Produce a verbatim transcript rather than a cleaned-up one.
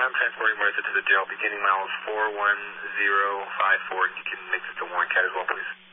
I'm transporting Marissa to the jail beginning miles four one zero five four. You can make this to Warren Cat as well, please.